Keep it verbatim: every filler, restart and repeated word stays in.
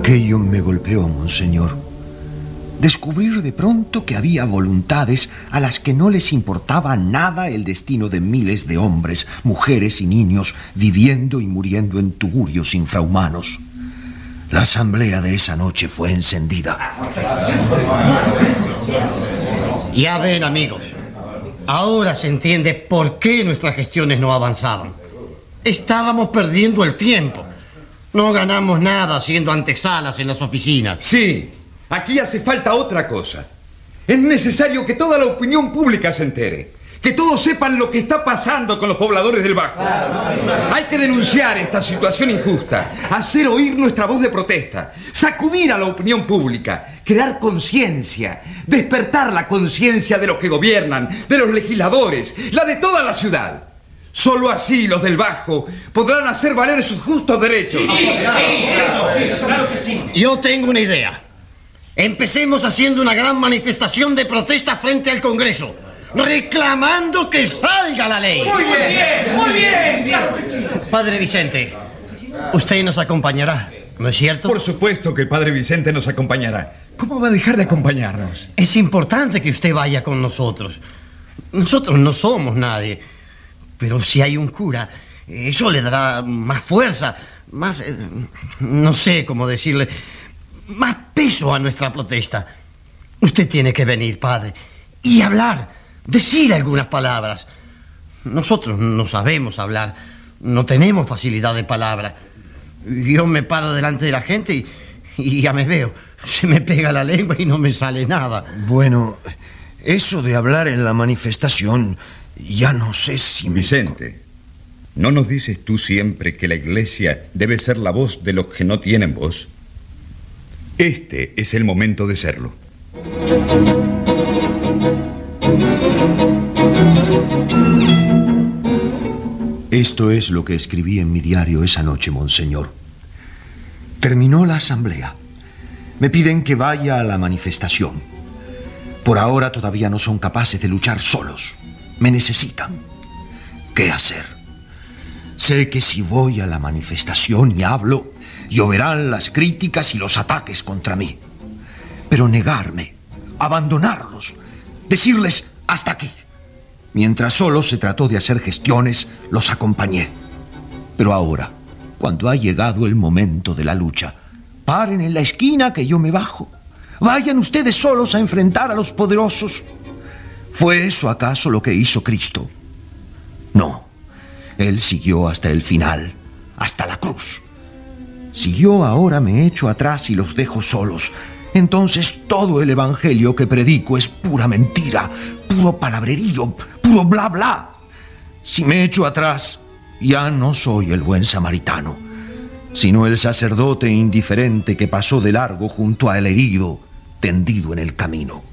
Aquello me golpeó, monseñor. Descubrir de pronto que había voluntades a las que no les importaba nada el destino de miles de hombres, mujeres y niños viviendo y muriendo en tugurios infrahumanos. La asamblea de esa noche fue encendida. Ya ven, amigos, ahora se entiende por qué nuestras gestiones no avanzaban. Estábamos perdiendo el tiempo. No ganamos nada haciendo antesalas en las oficinas. Sí, aquí hace falta otra cosa. Es necesario que toda la opinión pública se entere. Que todos sepan lo que está pasando con los pobladores del Bajo. Hay que denunciar esta situación injusta, hacer oír nuestra voz de protesta, sacudir a la opinión pública, crear conciencia, despertar la conciencia de los que gobiernan, de los legisladores, la de toda la ciudad. Solo así los del Bajo podrán hacer valer sus justos derechos. Sí, sí, sí, claro que sí. Yo tengo una idea. Empecemos haciendo una gran manifestación de protesta frente al Congreso, reclamando que salga la ley. Muy bien, muy bien, claro que sí. Padre Vicente, usted nos acompañará, ¿no es cierto? Por supuesto que el padre Vicente nos acompañará. ¿Cómo va a dejar de acompañarnos? Es importante que usted vaya con nosotros. Nosotros no somos nadie. Pero si hay un cura, eso le dará más fuerza, más, eh, no sé cómo decirle, más peso a nuestra protesta. Usted tiene que venir, padre, y hablar, decir algunas palabras. Nosotros no sabemos hablar, no tenemos facilidad de palabra. Yo me paro delante de la gente y, y ya me veo. Se me pega la lengua y no me sale nada. Bueno, eso de hablar en la manifestación... Ya no sé si... Vicente, ¿no nos dices tú siempre que la Iglesia debe ser la voz de los que no tienen voz? Este es el momento de serlo. Esto es lo que escribí en mi diario esa noche, monseñor. Terminó la asamblea. Me piden que vaya a la manifestación. Por ahora todavía no son capaces de luchar solos. Me necesitan. ¿Qué hacer? Sé que si voy a la manifestación y hablo, lloverán las críticas y los ataques contra mí. Pero negarme, abandonarlos, decirles hasta aquí. Mientras solo se trató de hacer gestiones, los acompañé. Pero ahora, cuando ha llegado el momento de la lucha, paren en la esquina que yo me bajo. Vayan ustedes solos a enfrentar a los poderosos. ¿Fue eso acaso lo que hizo Cristo? No. Él siguió hasta el final, hasta la cruz. Si yo ahora me echo atrás y los dejo solos, entonces todo el evangelio que predico es pura mentira, puro palabrerío, puro bla bla. Si me echo atrás, ya no soy el buen samaritano, sino el sacerdote indiferente que pasó de largo junto al herido tendido en el camino.